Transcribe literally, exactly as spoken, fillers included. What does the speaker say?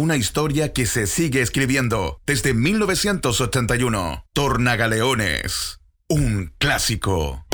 una historia que se sigue escribiendo desde mil novecientos ochenta y uno. Tornagaleones, un clásico.